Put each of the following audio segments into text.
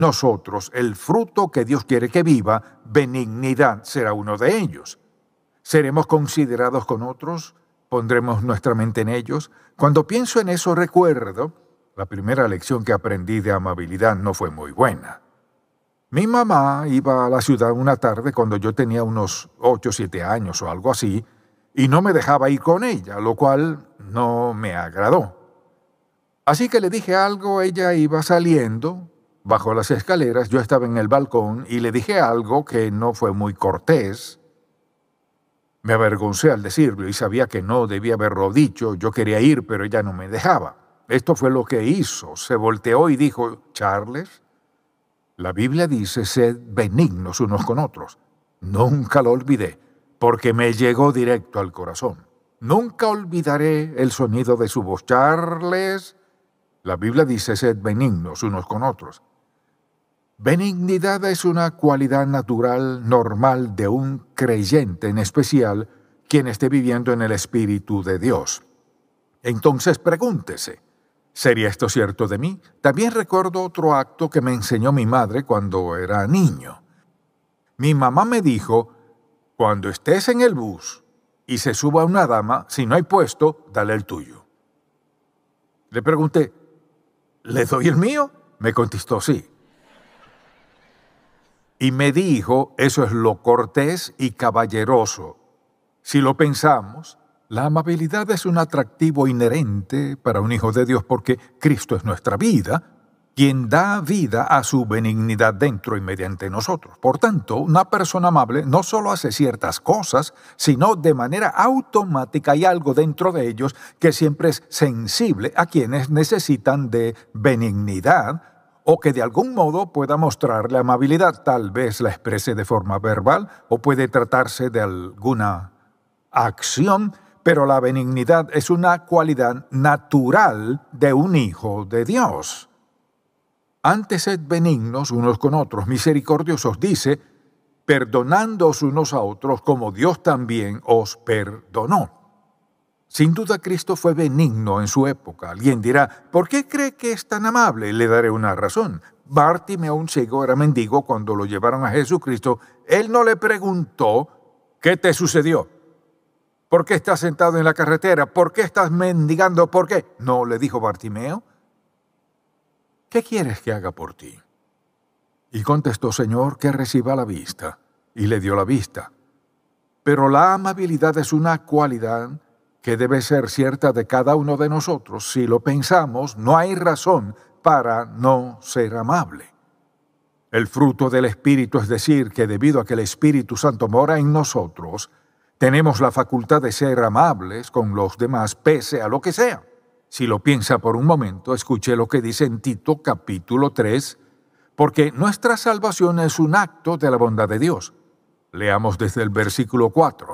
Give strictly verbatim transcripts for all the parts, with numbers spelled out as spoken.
nosotros el fruto que Dios quiere que viva, benignidad será uno de ellos. ¿Seremos considerados con otros? ¿Pondremos nuestra mente en ellos? Cuando pienso en eso recuerdo, la primera lección que aprendí de amabilidad no fue muy buena. Mi mamá iba a la ciudad una tarde cuando yo tenía unos ocho o siete años o algo así, y no me dejaba ir con ella, lo cual no me agradó. Así que le dije algo, ella iba saliendo, bajó las escaleras, yo estaba en el balcón y le dije algo que no fue muy cortés. Me avergoncé al decirlo y sabía que no debía haberlo dicho, yo quería ir, pero ella no me dejaba. Esto fue lo que hizo, se volteó y dijo, Charles, la Biblia dice, sed benignos unos con otros. Nunca lo olvidé, porque me llegó directo al corazón. Nunca olvidaré el sonido de su voz. Charles, la Biblia dice, sed benignos unos con otros. Benignidad es una cualidad natural, normal de un creyente, en especial quien esté viviendo en el Espíritu de Dios. Entonces pregúntese, ¿sería esto cierto de mí? También recuerdo otro acto que me enseñó mi madre cuando era niño. Mi mamá me dijo, cuando estés en el bus y se suba una dama, si no hay puesto, dale el tuyo. Le pregunté, ¿le doy el mío? Me contestó sí. Y me dijo, eso es lo cortés y caballeroso. Si lo pensamos, la amabilidad es un atractivo inherente para un hijo de Dios porque Cristo es nuestra vida, quien da vida a su benignidad dentro y mediante nosotros. Por tanto, una persona amable no solo hace ciertas cosas, sino de manera automática hay algo dentro de ellos que siempre es sensible a quienes necesitan de benignidad o que de algún modo pueda mostrarle amabilidad. Tal vez la exprese de forma verbal o puede tratarse de alguna acción, pero la benignidad es una cualidad natural de un hijo de Dios. Antes sed benignos unos con otros, misericordiosos, dice, perdonándoos unos a otros como Dios también os perdonó. Sin duda Cristo fue benigno en su época. Alguien dirá, ¿por qué cree que es tan amable? Le daré una razón. Bartimeo, un ciego, era mendigo cuando lo llevaron a Jesucristo. Él no le preguntó, ¿qué te sucedió? ¿Por qué estás sentado en la carretera? ¿Por qué estás mendigando? ¿Por qué? No, le dijo Bartimeo, ¿qué quieres que haga por ti? Y contestó, Señor, que reciba la vista. Y le dio la vista. Pero la amabilidad es una cualidad que debe ser cierta de cada uno de nosotros. Si lo pensamos, no hay razón para no ser amable. El fruto del Espíritu, es decir, que debido a que el Espíritu Santo mora en nosotros, tenemos la facultad de ser amables con los demás, pese a lo que sea. Si lo piensa por un momento, escuche lo que dice en Tito capítulo tres, porque nuestra salvación es un acto de la bondad de Dios. Leamos desde el versículo cuatro.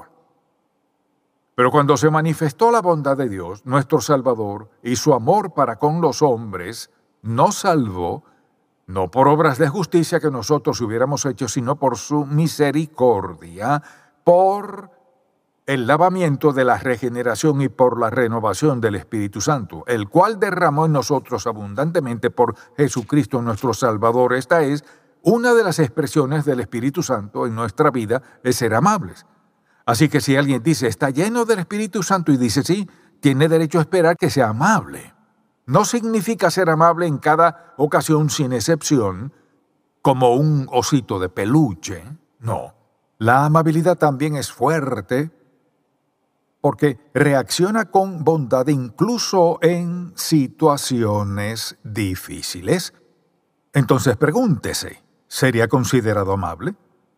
Pero cuando se manifestó la bondad de Dios, nuestro Salvador, y su amor para con los hombres, nos salvó, no por obras de justicia que nosotros hubiéramos hecho, sino por su misericordia, por el lavamiento de la regeneración y por la renovación del Espíritu Santo, el cual derramó en nosotros abundantemente por Jesucristo nuestro Salvador. Esta es una de las expresiones del Espíritu Santo en nuestra vida, es ser amables. Así que si alguien dice, está lleno del Espíritu Santo, y dice sí, tiene derecho a esperar que sea amable. No significa ser amable en cada ocasión sin excepción, como un osito de peluche. No. La amabilidad también es fuerte, porque reacciona con bondad incluso en situaciones difíciles. Entonces pregúntese, ¿sería considerado amable?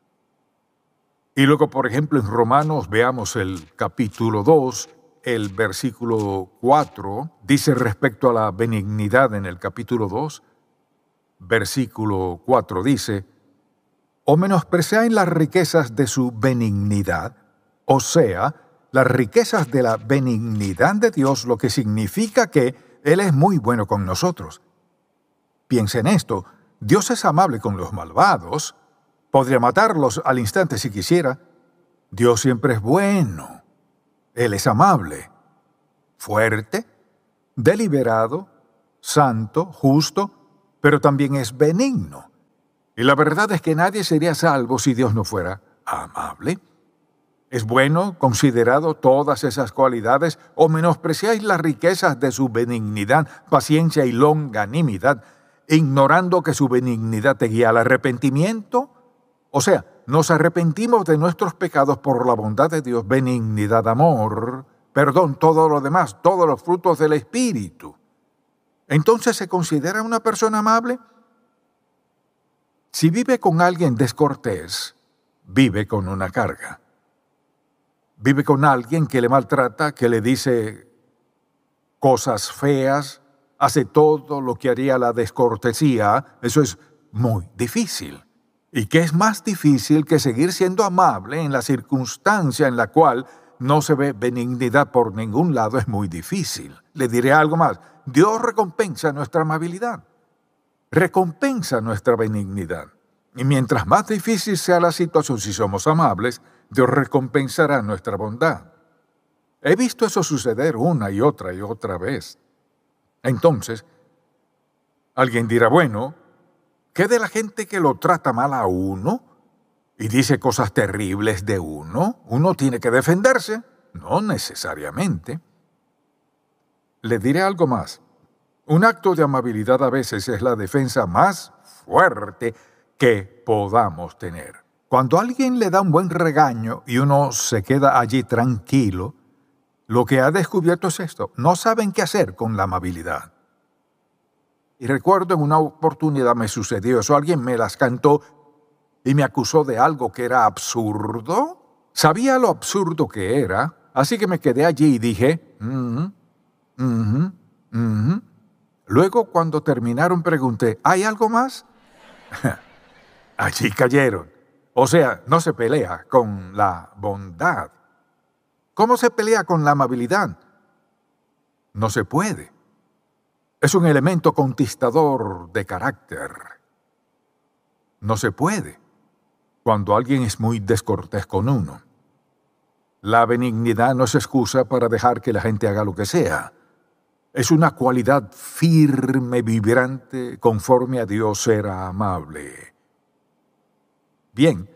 Y luego, por ejemplo, en Romanos, veamos el capítulo dos, el versículo cuatro, dice respecto a la benignidad en el capítulo dos, versículo cuatro dice, o menospreciáis las riquezas de su benignidad, o sea, las riquezas de la benignidad de Dios, lo que significa que Él es muy bueno con nosotros. Piensa en esto, Dios es amable con los malvados, podría matarlos al instante si quisiera. Dios siempre es bueno. Él es amable, fuerte, deliberado, santo, justo, pero también es benigno. Y la verdad es que nadie sería salvo si Dios no fuera amable. ¿Es bueno, considerado todas esas cualidades, o menospreciáis las riquezas de su benignidad, paciencia y longanimidad, ignorando que su benignidad te guía al arrepentimiento? O sea, nos arrepentimos de nuestros pecados por la bondad de Dios, benignidad, amor, perdón, todo lo demás, todos los frutos del Espíritu. ¿Entonces se considera una persona amable? Si vive con alguien descortés, vive con una carga. Vive con alguien que le maltrata, que le dice cosas feas, hace todo lo que haría la descortesía. Eso es muy difícil. ¿Y qué es más difícil que seguir siendo amable en la circunstancia en la cual no se ve benignidad por ningún lado? Es muy difícil. Le diré algo más. Dios recompensa nuestra amabilidad. Recompensa nuestra benignidad. Y mientras más difícil sea la situación, si somos amables, Dios recompensará nuestra bondad. He visto eso suceder una y otra y otra vez. Entonces, alguien dirá, bueno, ¿qué de la gente que lo trata mal a uno y dice cosas terribles de uno? ¿Uno tiene que defenderse? No necesariamente. Le diré algo más. Un acto de amabilidad a veces es la defensa más fuerte que podamos tener. Cuando alguien le da un buen regaño y uno se queda allí tranquilo, lo que ha descubierto es esto: no saben qué hacer con la amabilidad. Y recuerdo en una oportunidad me sucedió eso, alguien me las cantó y me acusó de algo que era absurdo. Sabía lo absurdo que era, así que me quedé allí y dije, mm, mm, mm. Luego cuando terminaron pregunté, ¿hay algo más? Allí cayeron. O sea, no se pelea con la bondad. ¿Cómo se pelea con la amabilidad? No se puede. Es un elemento conquistador de carácter. No se puede cuando alguien es muy descortés con uno. La benignidad no es excusa para dejar que la gente haga lo que sea. Es una cualidad firme, vibrante, conforme a Dios era amable. Bien,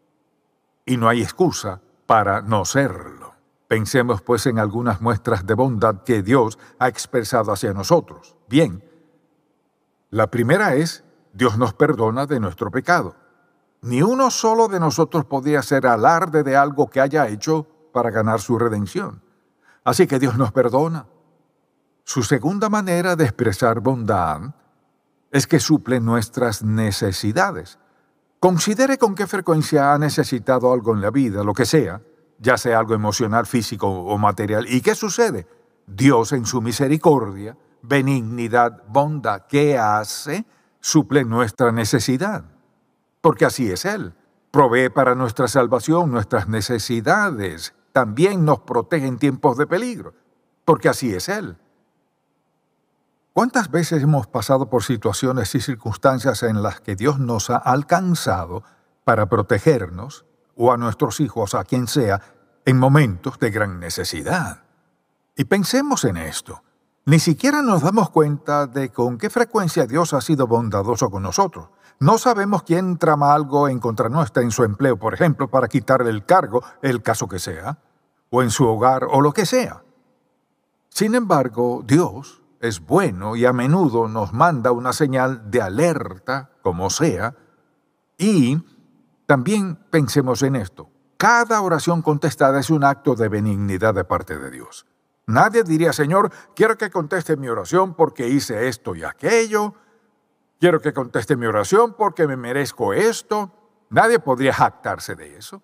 y no hay excusa para no serlo. Pensemos pues en algunas muestras de bondad que Dios ha expresado hacia nosotros. Bien, la primera es, Dios nos perdona de nuestro pecado. Ni uno solo de nosotros podría hacer alarde de algo que haya hecho para ganar su redención. Así que Dios nos perdona. Su segunda manera de expresar bondad es que suple nuestras necesidades. Considere con qué frecuencia ha necesitado algo en la vida, lo que sea, ya sea algo emocional, físico o material. ¿Y qué sucede? Dios en su misericordia, benignidad, bondad, ¿qué hace? Suple nuestra necesidad. Porque así es Él. Provee para nuestra salvación nuestras necesidades. También nos protege en tiempos de peligro. Porque así es Él. ¿Cuántas veces hemos pasado por situaciones y circunstancias en las que Dios nos ha alcanzado para protegernos, o a nuestros hijos, a quien sea, en momentos de gran necesidad? Y pensemos en esto. Ni siquiera nos damos cuenta de con qué frecuencia Dios ha sido bondadoso con nosotros. No sabemos quién trama algo en contra nuestra en su empleo, por ejemplo, para quitarle el cargo, el caso que sea, o en su hogar, o lo que sea. Sin embargo, Dios es bueno y a menudo nos manda una señal de alerta, como sea, y también pensemos en esto. Cada oración contestada es un acto de benignidad de parte de Dios. Nadie diría, Señor, quiero que conteste mi oración porque hice esto y aquello. Quiero que conteste mi oración porque me merezco esto. Nadie podría jactarse de eso.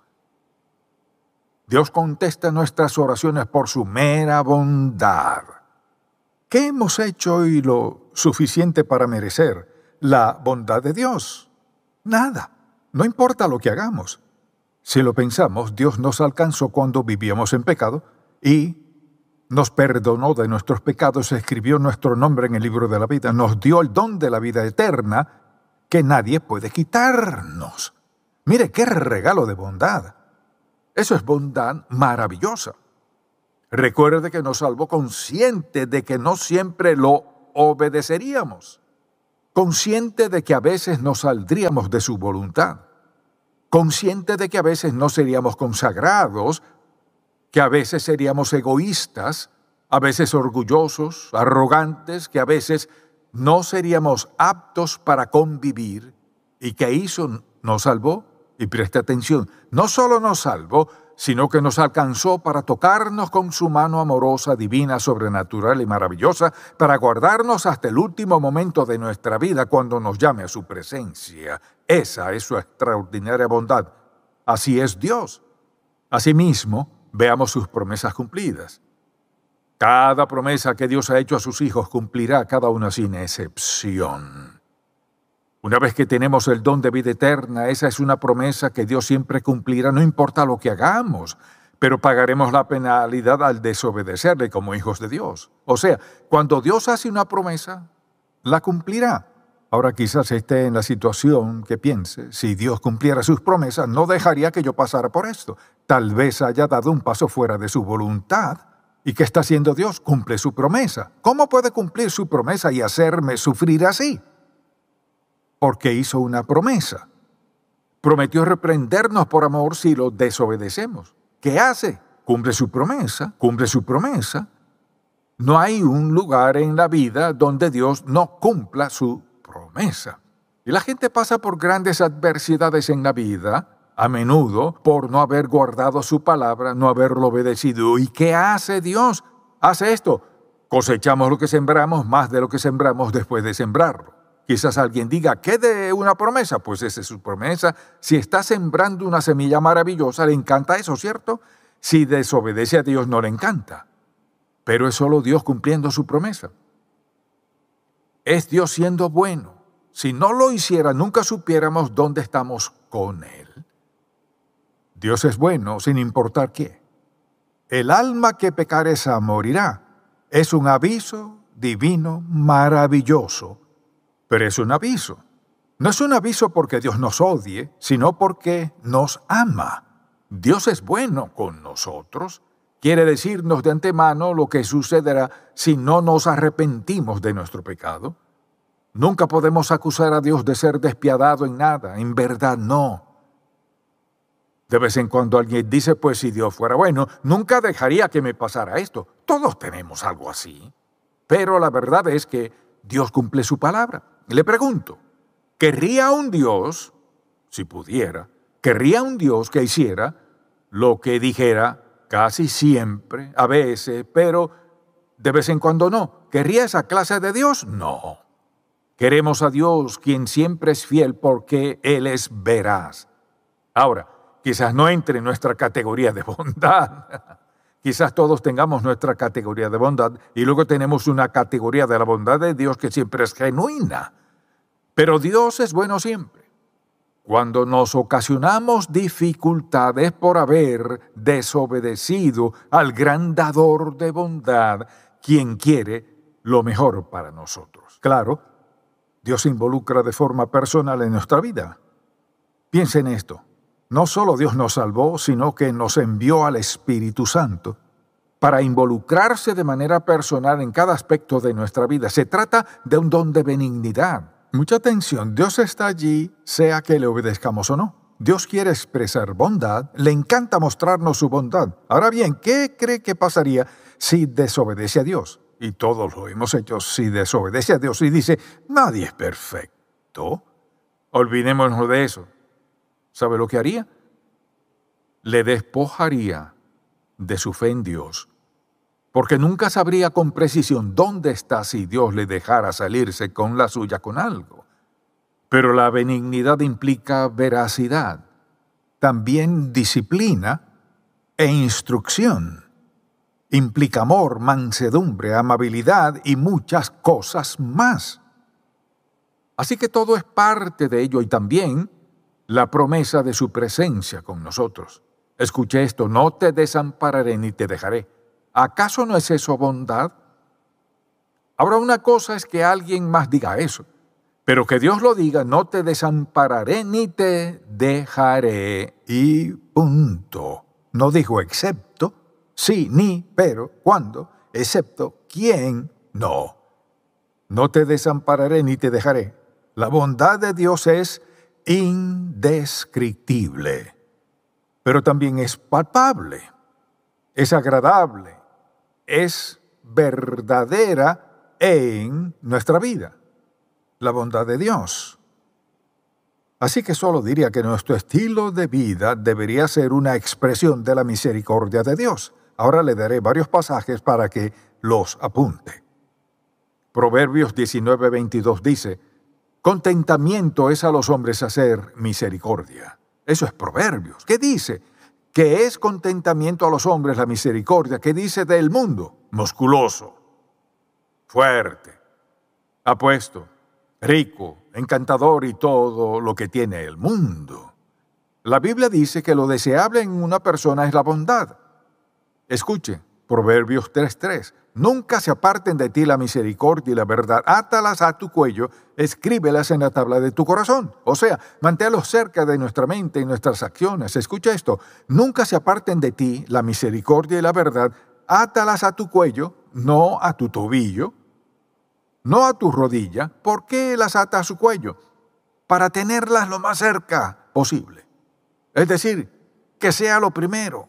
Dios contesta nuestras oraciones por su mera bondad. ¿Qué hemos hecho hoy lo suficiente para merecer la bondad de Dios? Nada. No importa lo que hagamos. Si lo pensamos, Dios nos alcanzó cuando vivíamos en pecado y nos perdonó de nuestros pecados, escribió nuestro nombre en el libro de la vida, nos dio el don de la vida eterna que nadie puede quitarnos. Mire qué regalo de bondad. Eso es bondad maravillosa. Recuerde que nos salvó consciente de que no siempre lo obedeceríamos. consciente de que a veces no saldríamos de su voluntad, consciente de que a veces no seríamos consagrados, que a veces seríamos egoístas, a veces orgullosos, arrogantes, que a veces no seríamos aptos para convivir, y que hizo, nos salvó. Y preste atención, no solo nos salvó, sino que nos alcanzó para tocarnos con su mano amorosa, divina, sobrenatural y maravillosa, para guardarnos hasta el último momento de nuestra vida cuando nos llame a su presencia. Esa es su extraordinaria bondad. Así es Dios. Asimismo, veamos sus promesas cumplidas. Cada promesa que Dios ha hecho a sus hijos cumplirá cada una sin excepción. Una vez que tenemos el don de vida eterna, esa es una promesa que Dios siempre cumplirá, no importa lo que hagamos, pero pagaremos la penalidad al desobedecerle como hijos de Dios. O sea, cuando Dios hace una promesa, la cumplirá. Ahora quizás esté en la situación que piense, si Dios cumpliera sus promesas, no dejaría que yo pasara por esto. Tal vez haya dado un paso fuera de su voluntad. ¿Y qué está haciendo Dios? Cumple su promesa. ¿Cómo puede cumplir su promesa y hacerme sufrir así? Porque hizo una promesa. Prometió reprendernos por amor si lo desobedecemos. ¿Qué hace? Cumple su promesa, cumple su promesa. No hay un lugar en la vida donde Dios no cumpla su promesa. Y la gente pasa por grandes adversidades en la vida, a menudo por no haber guardado su palabra, no haberlo obedecido. ¿Y qué hace Dios? Hace esto. Cosechamos lo que sembramos, más de lo que sembramos después de sembrarlo. Quizás alguien diga, ¿qué de una promesa? Pues esa es su promesa. Si está sembrando una semilla maravillosa, le encanta eso, ¿cierto? Si desobedece a Dios, no le encanta. Pero es solo Dios cumpliendo su promesa. Es Dios siendo bueno. Si no lo hiciera, nunca supiéramos dónde estamos con Él. Dios es bueno sin importar qué. El alma que pecare esa morirá. Es un aviso divino maravilloso. Pero es un aviso. No es un aviso porque Dios nos odie, sino porque nos ama. Dios es bueno con nosotros. Quiere decirnos de antemano lo que sucederá si no nos arrepentimos de nuestro pecado. Nunca podemos acusar a Dios de ser despiadado en nada. En verdad, no. De vez en cuando alguien dice, pues si Dios fuera bueno, nunca dejaría que me pasara esto. Todos tenemos algo así. Pero la verdad es que Dios cumple su palabra. Le pregunto, ¿querría un Dios, si pudiera, querría un Dios que hiciera lo que dijera casi siempre, a veces, pero de vez en cuando no? ¿Querría esa clase de Dios? No. Queremos a Dios, quien siempre es fiel porque Él es veraz. Ahora, quizás no entre en nuestra categoría de bondad. Quizás todos tengamos nuestra categoría de bondad y luego tenemos una categoría de la bondad de Dios que siempre es genuina. Pero Dios es bueno siempre. Cuando nos ocasionamos dificultades por haber desobedecido al gran dador de bondad, quien quiere lo mejor para nosotros. Claro, Dios se involucra de forma personal en nuestra vida. Piensa en esto. No solo Dios nos salvó, sino que nos envió al Espíritu Santo para involucrarse de manera personal en cada aspecto de nuestra vida. Se trata de un don de benignidad. Mucha atención, Dios está allí, sea que le obedezcamos o no. Dios quiere expresar bondad, le encanta mostrarnos su bondad. Ahora bien, ¿qué cree que pasaría si desobedece a Dios? Y todos lo hemos hecho, si desobedece a Dios y dice, nadie es perfecto. Olvidémonos de eso. ¿Sabe lo que haría? Le despojaría de su fe en Dios, porque nunca sabría con precisión dónde está si Dios le dejara salirse con la suya con algo. Pero la benignidad implica veracidad, también disciplina e instrucción. Implica amor, mansedumbre, amabilidad y muchas cosas más. Así que todo es parte de ello y también la promesa de su presencia con nosotros. Escuche esto, no te desampararé ni te dejaré. ¿Acaso no es eso bondad? Ahora, una cosa es que alguien más diga eso, pero que Dios lo diga, no te desampararé ni te dejaré, y punto. No dijo excepto, sí, ni, pero, cuándo, excepto, quién, no. No te desampararé ni te dejaré. La bondad de Dios es indescriptible, pero también es palpable, es agradable, es verdadera en nuestra vida. La bondad de Dios. Así que solo diría que nuestro estilo de vida debería ser una expresión de la misericordia de Dios. Ahora le daré varios pasajes para que los apunte. Proverbios diecinueve veintidós dice, contentamiento es a los hombres hacer misericordia. Eso es Proverbios. ¿Qué dice? Que es contentamiento a los hombres la misericordia. ¿Qué dice del mundo? Musculoso, fuerte, apuesto, rico, encantador y todo lo que tiene el mundo. La Biblia dice que lo deseable en una persona es la bondad. Escuche, Proverbios tres tres. Nunca se aparten de ti la misericordia y la verdad. Átalas a tu cuello, escríbelas en la tabla de tu corazón. O sea, manténlos cerca de nuestra mente y nuestras acciones. Escucha esto. Nunca se aparten de ti la misericordia y la verdad. Átalas a tu cuello, no a tu tobillo, no a tu rodilla. ¿Por qué las ata a su cuello? Para tenerlas lo más cerca posible. Es decir, que sea lo primero.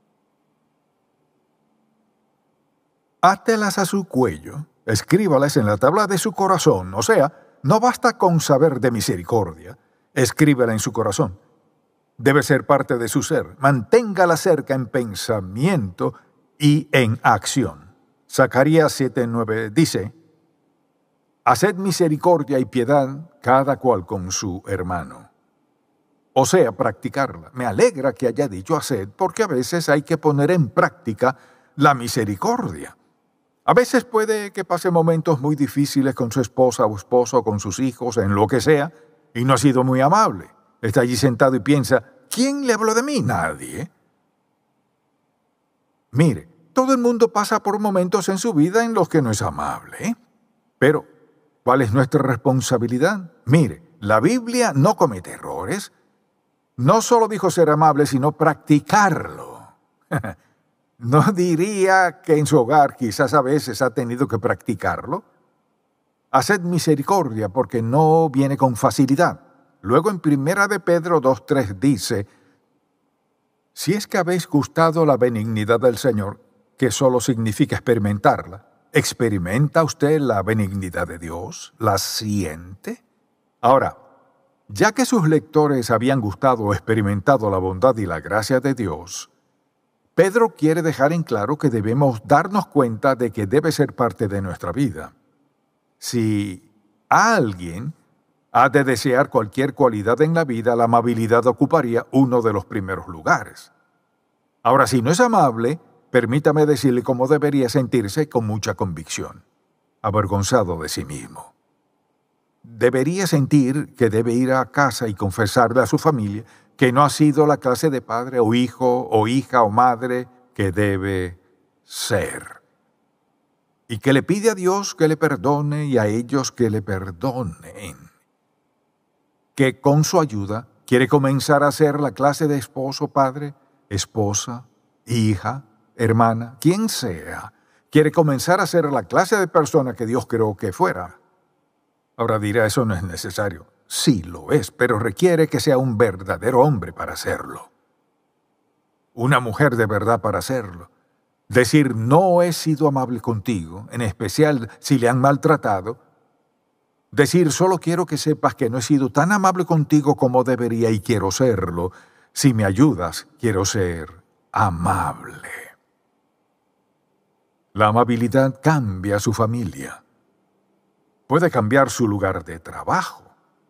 Átelas a su cuello, escríbalas en la tabla de su corazón. O sea, no basta con saber de misericordia, escríbela en su corazón. Debe ser parte de su ser. Manténgala cerca en pensamiento y en acción. Zacarías siete nueve dice, haced misericordia y piedad cada cual con su hermano. O sea, practicarla. Me alegra que haya dicho haced, porque a veces hay que poner en práctica la misericordia. A veces puede que pase momentos muy difíciles con su esposa o esposo, con sus hijos, en lo que sea, y no ha sido muy amable. Está allí sentado y piensa, ¿quién le habló de mí? Nadie. Mire, todo el mundo pasa por momentos en su vida en los que no es amable, ¿eh? Pero, ¿cuál es nuestra responsabilidad? Mire, la Biblia no comete errores. No solo dijo ser amable, sino practicarlo. ¿No diría que en su hogar quizás a veces ha tenido que practicarlo? Haced misericordia porque no viene con facilidad. Luego en Primera de Pedro dos tres dice, si es que habéis gustado la benignidad del Señor, que solo significa experimentarla, ¿experimenta usted la benignidad de Dios? ¿La siente? Ahora, ya que sus lectores habían gustado o experimentado la bondad y la gracia de Dios, Pedro quiere dejar en claro que debemos darnos cuenta de que debe ser parte de nuestra vida. Si alguien ha de desear cualquier cualidad en la vida, la amabilidad ocuparía uno de los primeros lugares. Ahora, si no es amable, permítame decirle cómo debería sentirse con mucha convicción, avergonzado de sí mismo. Debería sentir que debe ir a casa y confesarle a su familia que no ha sido la clase de padre o hijo o hija o madre que debe ser. Y que le pide a Dios que le perdone y a ellos que le perdonen. Que con su ayuda quiere comenzar a ser la clase de esposo, padre, esposa, hija, hermana, quien sea. Quiere comenzar a ser la clase de persona que Dios creó que fuera. Ahora dirá, eso no es necesario. Sí lo es, pero requiere que sea un verdadero hombre para hacerlo. Una mujer de verdad para hacerlo. Decir, no he sido amable contigo, en especial si le han maltratado. Decir, solo quiero que sepas que no he sido tan amable contigo como debería y quiero serlo. Si me ayudas, quiero ser amable. La amabilidad cambia a su familia. Puede cambiar su lugar de trabajo.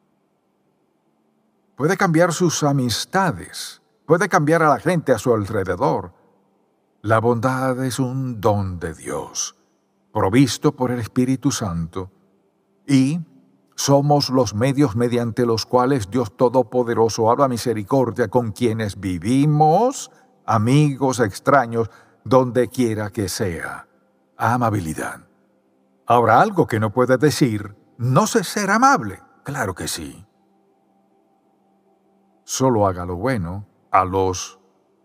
Puede cambiar sus amistades. Puede cambiar a la gente a su alrededor. La bondad es un don de Dios, provisto por el Espíritu Santo, y somos los medios mediante los cuales Dios Todopoderoso habla misericordia con quienes vivimos, amigos, extraños, donde quiera que sea. Amabilidad. Ahora, algo que no puede decir, no sé ser amable. Claro que sí. Solo haga lo bueno a los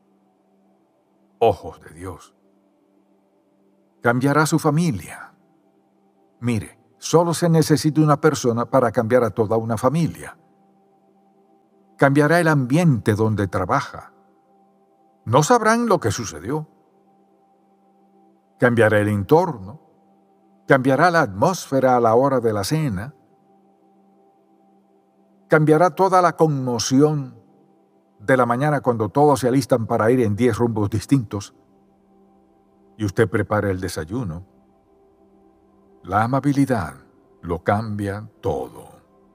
ojos de Dios. Cambiará su familia. Mire, solo se necesita una persona para cambiar a toda una familia. Cambiará el ambiente donde trabaja. No sabrán lo que sucedió. Cambiará el entorno. Cambiará la atmósfera a la hora de la cena. Cambiará toda la conmoción de la mañana cuando todos se alistan para ir en diez rumbos distintos y usted prepara el desayuno. La amabilidad lo cambia todo.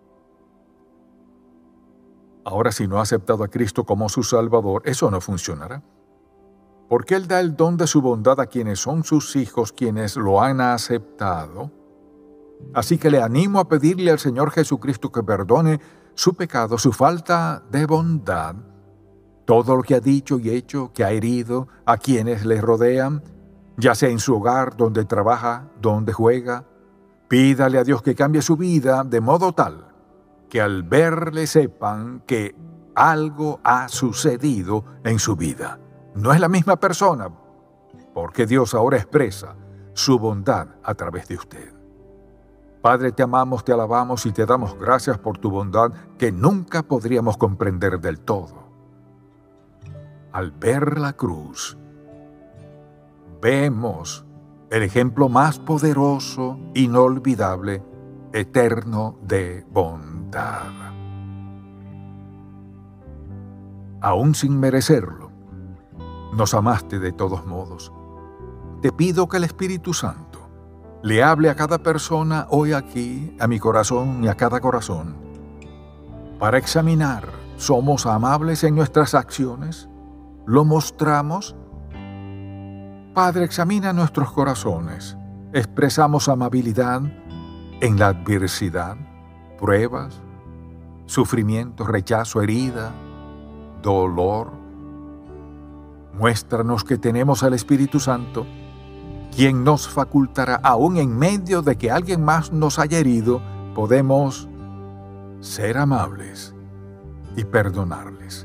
Ahora, si no ha aceptado a Cristo como su Salvador, eso no funcionará. Porque Él da el don de su bondad a quienes son sus hijos, quienes lo han aceptado. Así que le animo a pedirle al Señor Jesucristo que perdone su pecado, su falta de bondad, todo lo que ha dicho y hecho, que ha herido a quienes le rodean, ya sea en su hogar, donde trabaja, donde juega. Pídale a Dios que cambie su vida de modo tal que al verle sepan que algo ha sucedido en su vida. No es la misma persona, porque Dios ahora expresa su bondad a través de usted. Padre, te amamos, te alabamos y te damos gracias por tu bondad que nunca podríamos comprender del todo. Al ver la cruz, vemos el ejemplo más poderoso, inolvidable, eterno de bondad. Aún sin merecerlo, nos amaste de todos modos. Te pido que el Espíritu Santo le hable a cada persona hoy aquí, a mi corazón y a cada corazón, para examinar, ¿somos amables en nuestras acciones? ¿Lo mostramos? Padre, examina nuestros corazones. ¿Expresamos amabilidad en la adversidad, pruebas, sufrimiento, rechazo, herida, dolor? Muéstranos que tenemos al Espíritu Santo, quien nos facultará, aún en medio de que alguien más nos haya herido, podemos ser amables y perdonarles.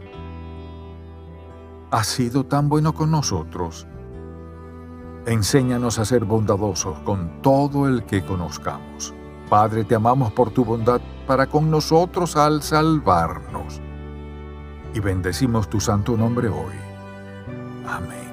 Has sido tan bueno con nosotros. Enséñanos a ser bondadosos con todo el que conozcamos. Padre, te amamos por tu bondad para con nosotros al salvarnos. Y bendecimos tu santo nombre hoy. Amén.